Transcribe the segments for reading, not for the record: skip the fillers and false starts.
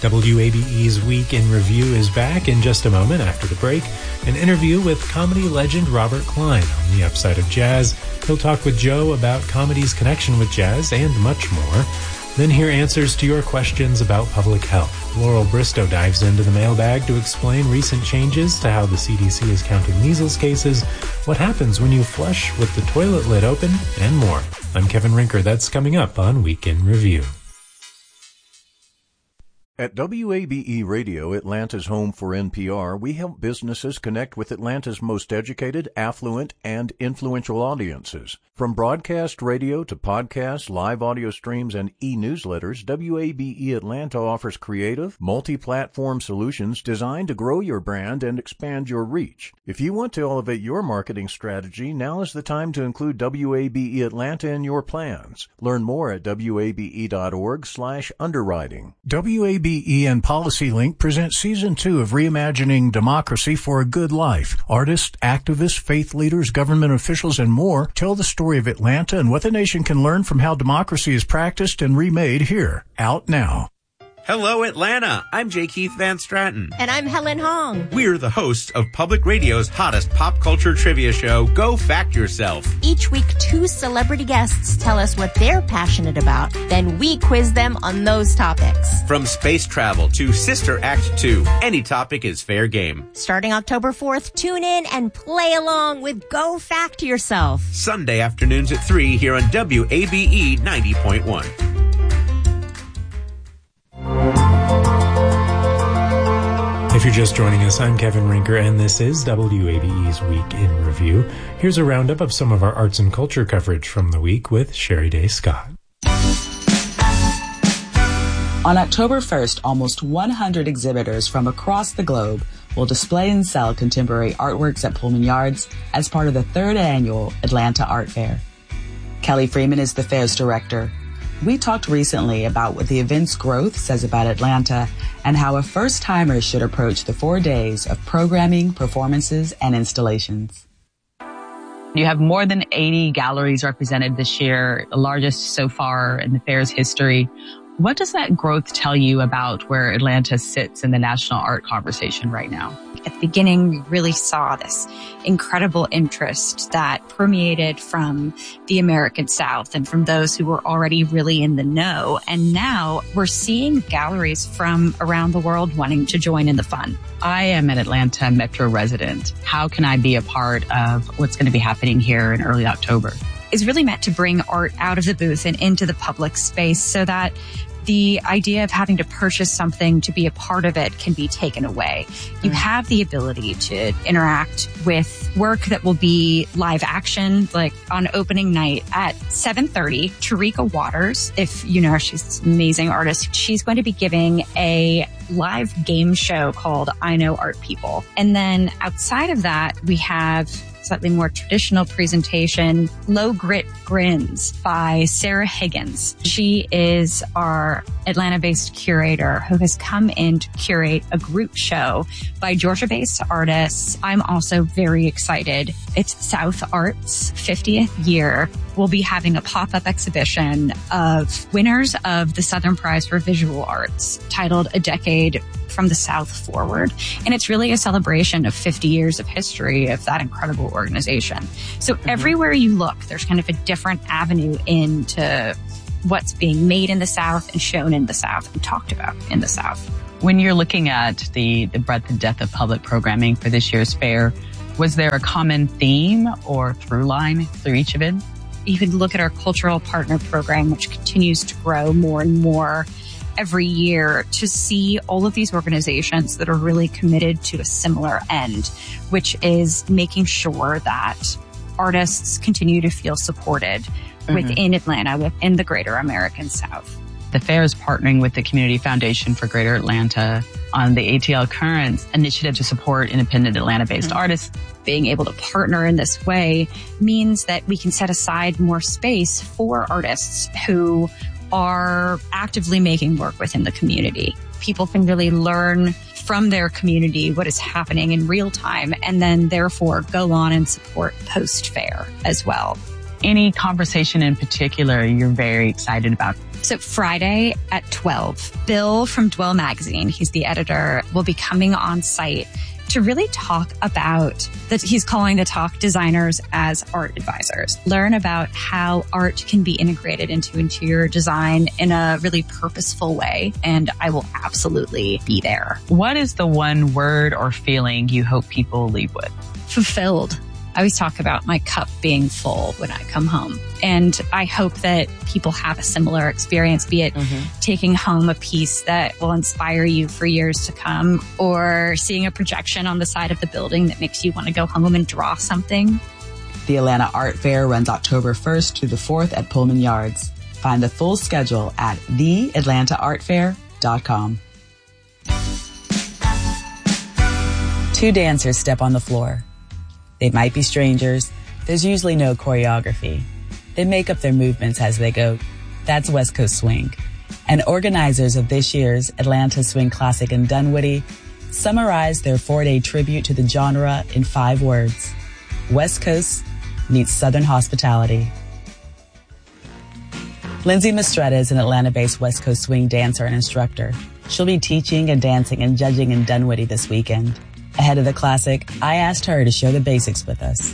WABE's Week in Review is back in just a moment after the break. An interview with comedy legend Robert Klein on the upside of jazz. He'll talk with Joe about comedy's connection with jazz and much more. Then hear answers to your questions about public health. Laurel Bristow dives into the mailbag to explain recent changes to how the CDC is counting measles cases, what happens when you flush with the toilet lid open, and more. I'm Kevin Rinker. That's coming up on Week in Review. At WABE Radio, Atlanta's home for NPR, we help businesses connect with Atlanta's most educated, affluent, and influential audiences. From broadcast radio to podcasts, live audio streams, and e-newsletters, WABE Atlanta offers creative, multi-platform solutions designed to grow your brand and expand your reach. If you want to elevate your marketing strategy, now is the time to include WABE Atlanta in your plans. Learn more at wabe.org/underwriting. WABE and PolicyLink present Season 2 of Reimagining Democracy for a Good Life. Artists, activists, faith leaders, government officials, and more tell the story of Atlanta and what the nation can learn from how democracy is practiced and remade here. Out now. Hello, Atlanta. I'm J. Keith Van Stratton. And I'm Helen Hong. We're the hosts of Public Radio's hottest pop culture trivia show, Go Fact Yourself. Each week, 2 celebrity guests tell us what they're passionate about. Then we quiz them on those topics. From space travel to Sister Act 2, any topic is fair game. Starting October 4th, tune in and play along with Go Fact Yourself. Sunday afternoons at 3 here on WABE 90.1. If you're just joining us, I'm Kevin Rinker, and this is WABE's Week in Review. Here's a roundup of some of our arts and culture coverage from the week with Sherry Day Scott. On October 1st, almost 100 exhibitors from across the globe will display and sell contemporary artworks at Pullman Yards as part of the 3rd annual Atlanta Art Fair. Kelly Freeman is the fair's director. We talked recently about what the event's growth says about Atlanta and how a first-timer should approach the 4 days of programming, performances, and installations. You have more than 80 galleries represented this year, the largest so far in the fair's history. What does that growth tell you about where Atlanta sits in the national art conversation right now? At the beginning, we really saw this incredible interest that permeated from the American South and from those who were already really in the know. And now we're seeing galleries from around the world wanting to join in the fun. I am an Atlanta Metro resident. How can I be a part of what's going to be happening here in early October? Is really meant to bring art out of the booth and into the public space so that the idea of having to purchase something to be a part of it can be taken away. You have the ability to interact with work that will be live action, like on opening night at 7:30. Tarika Waters, if you know her, she's an amazing artist. She's going to be giving a live game show called I Know Art People. And then outside of that, we have slightly more traditional presentation, Low Grit Grins by Sarah Higgins. She is our Atlanta-based curator who has come in to curate a group show by Georgia-based artists. I'm also very excited. It's South Arts 50th year. We'll be having a pop-up exhibition of winners of the Southern Prize for Visual Arts titled A Decade from the South Forward. And it's really a celebration of 50 years of history of that incredible organization. So everywhere you look, there's kind of a different avenue into what's being made in the South and shown in the South and talked about in the South. When you're looking at the breadth and depth of public programming for this year's fair, was there a common theme or through line through each event? You could look at our cultural partner program, which continues to grow more and more every year, to see all of these organizations that are really committed to a similar end, which is making sure that artists continue to feel supported within Atlanta, within the greater American South. The fair is partnering with the Community Foundation for Greater Atlanta on the ATL Currents initiative to support independent Atlanta-based artists. Being able to partner in this way means that we can set aside more space for artists who are actively making work within the community. People can really learn from their community what is happening in real time and then therefore go on and support post-fair as well. Any conversation in particular you're very excited about? So Friday at 12, Bill from Dwell Magazine, he's the editor, will be coming on site to really talk about that. He's calling the talk Designers as Art Advisors. Learn about how art can be integrated into interior design in a really purposeful way. And I will absolutely be there. What is the one word or feeling you hope people leave with? Fulfilled. I always talk about my cup being full when I come home. And I hope that people have a similar experience, be it taking home a piece that will inspire you for years to come, or seeing a projection on the side of the building that makes you want to go home and draw something. The Atlanta Art Fair runs October 1st through the 4th at Pullman Yards. Find the full schedule at theatlantaartfair.com. Two dancers step on the floor. They might be strangers. There's usually no choreography. They make up their movements as they go. That's West Coast Swing. And organizers of this year's Atlanta Swing Classic in Dunwoody summarized their 4-day tribute to the genre in 5 words. West Coast meets Southern hospitality. Lindsay Mistretta is an Atlanta-based West Coast Swing dancer and instructor. She'll be teaching and dancing and judging in Dunwoody this weekend. Ahead of the classic, I asked her to share the basics with us.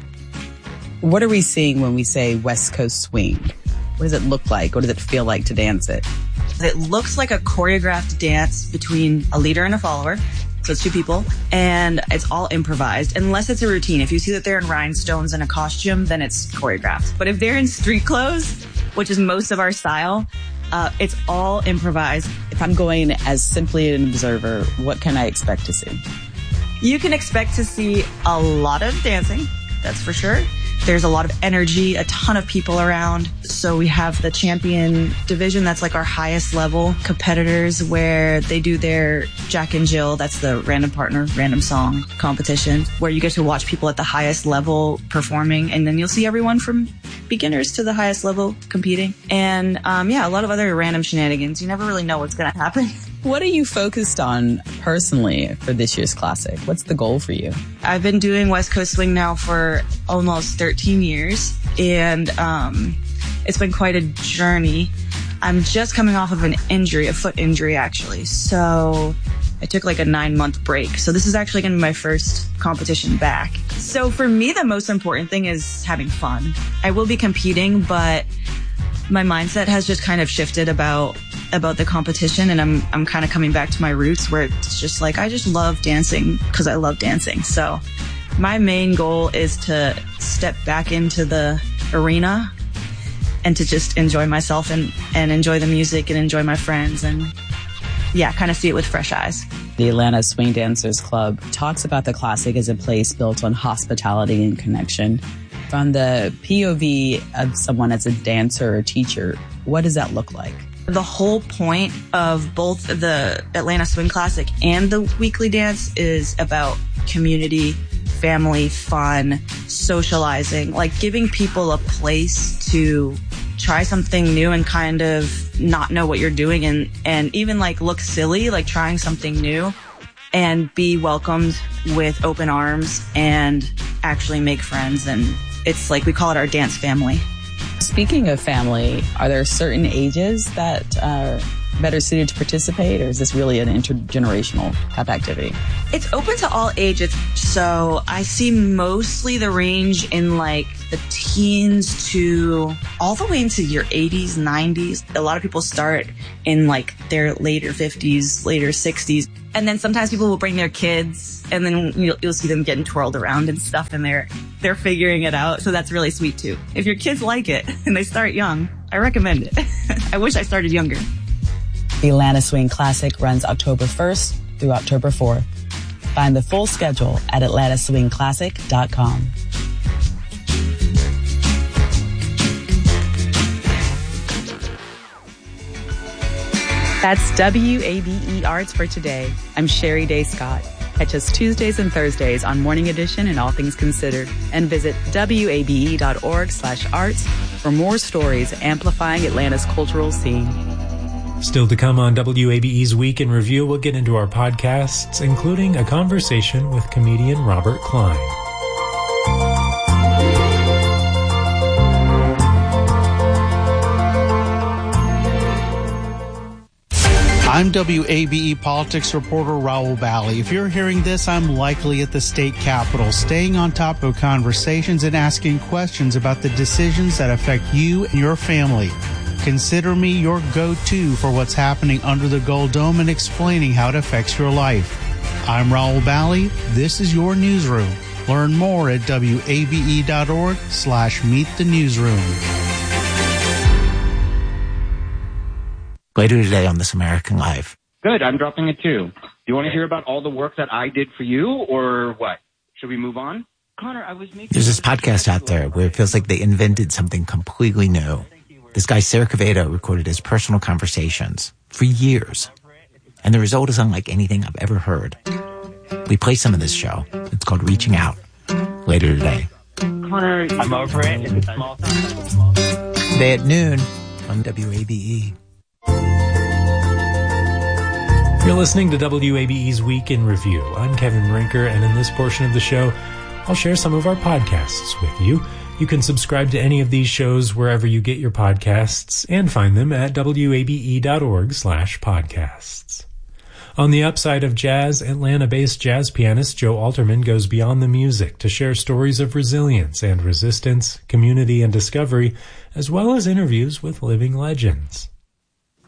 What are we seeing when we say West Coast Swing? What does it look like? What does it feel like to dance it? It looks like a choreographed dance between a leader and a follower. So it's 2 people, and it's all improvised, unless it's a routine. If you see that they're in rhinestones and a costume, then it's choreographed. But if they're in street clothes, which is most of our style, it's all improvised. If I'm going as simply an observer, what can I expect to see? You can expect to see a lot of dancing, that's for sure. There's a lot of energy, a ton of people around. So we have the champion division, that's like our highest level competitors, where they do their Jack and Jill, that's the random partner, random song competition, where you get to watch people at the highest level performing, and then you'll see everyone from beginners to the highest level competing. And a lot of other random shenanigans. You never really know what's going to happen. What are you focused on personally for this year's classic? What's the goal for you? I've been doing West Coast Swing now for almost 13 years, and it's been quite a journey. I'm just coming off of an injury, a foot injury actually. So I took like a 9-month break. So this is actually going to be my first competition back. So for me, the most important thing is having fun. I will be competing, but my mindset has just kind of shifted about the competition, and I'm kind of coming back to my roots, where it's just like I just love dancing because I love dancing. So my main goal is to step back into the arena and to just enjoy myself and enjoy the music and enjoy my friends and kind of see it with fresh eyes. The Atlanta Swing Dancers Club talks about the classic as a place built on hospitality and connection. From the POV of someone as a dancer or teacher, what does that look like? The whole point of both the Atlanta Swing Classic and the weekly dance is about community, family, fun, socializing, like giving people a place to try something new and kind of not know what you're doing, and even like look silly, like trying something new, and be welcomed with open arms and actually make friends. And it's like, we call it our dance family. Speaking of family, are there certain ages that are better suited to participate, or is this really an intergenerational type activity? It's open to all ages. So I see mostly the range in like the teens to all the way into your 80s, 90s. A lot of people start in like their later 50s, later 60s. And then sometimes people will bring their kids, and then you'll see them getting twirled around and stuff, and they're figuring it out. So that's really sweet too. If your kids like it and they start young, I recommend it. I wish I started younger. The Atlanta Swing Classic runs October 1st through October 4th. Find the full schedule at atlantaswingclassic.com. That's WABE Arts for today. I'm Sherry Day Scott. Catch us Tuesdays and Thursdays on Morning Edition and All Things Considered, and visit wabe.org/arts for more stories amplifying Atlanta's cultural scene. Still to come on WABE's Week in Review, we'll get into our podcasts, including a conversation with comedian Robert Klein. I'm WABE politics reporter Raul Bally. If you're hearing this, I'm likely at the state capitol, staying on top of conversations and asking questions about the decisions that affect you and your family. Consider me your go-to for what's happening under the Gold Dome and explaining how it affects your life. I'm Raul Bally. This is your newsroom. Learn more at wabe.org/meetthenewsroom. Later today on This American Life. Good, I'm dropping it too. Do you want to hear about all the work that I did for you, or what? Should we move on? Connor, I was making... There's this podcast out there where it feels like they invented something completely new. This guy, Sarah Quevedo, recorded his personal conversations for years. And the result is unlike anything I've ever heard. We play some of this show. It's called Reaching Out. Later today. Connor, I'm over it. It's a small thing. Today at noon on WABE. You're listening to WABE's Week in Review. I'm Kevin Brinker, and in this portion of the show, I'll share some of our podcasts with you. You can subscribe to any of these shows wherever you get your podcasts and find them at wabe.org/podcasts. On the upside of jazz, Atlanta-based jazz pianist Joe Alterman goes beyond the music to share stories of resilience and resistance, community and discovery, as well as interviews with living legends.